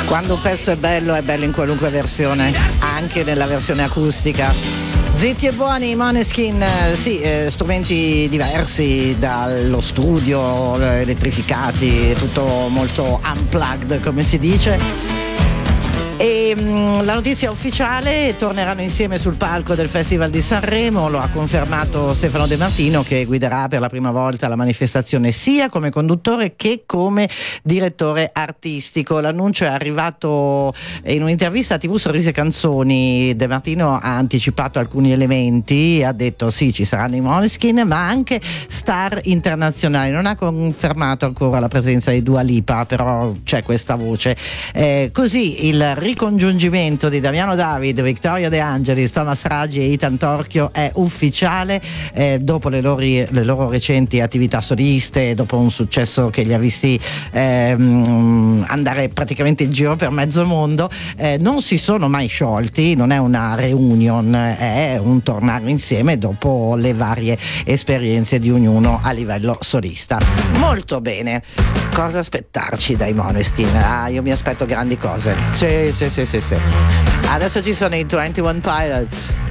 Quando un pezzo è bello in qualunque versione, anche nella versione acustica. Zitti e buoni, Måneskin, sì, strumenti diversi dallo studio, elettrificati, tutto molto unplugged, come si dice. E la notizia ufficiale: torneranno insieme sul palco del Festival di Sanremo. Lo ha confermato Stefano De Martino, che guiderà per la prima volta la manifestazione sia come conduttore che come direttore artistico. L'annuncio è arrivato in un'intervista a TV Sorrisi e Canzoni. De Martino ha anticipato alcuni elementi, ha detto sì, ci saranno i Måneskin, ma anche star internazionali. Non ha confermato ancora la presenza di Dua Lipa, però c'è questa voce. Così il ricongiungimento di Damiano David, Victoria De Angelis, Thomas Raggi e Ethan Torchio è ufficiale, dopo le loro recenti attività soliste, dopo un successo che li ha visti andare praticamente in giro per mezzo mondo. Non si sono mai sciolti, non è una reunion, è un tornare insieme dopo le varie esperienze di ognuno a livello solista. Molto bene, cosa aspettarci dai Måneskin? Io mi aspetto grandi cose. Sì. Adesso ci sono i 21 Pilots.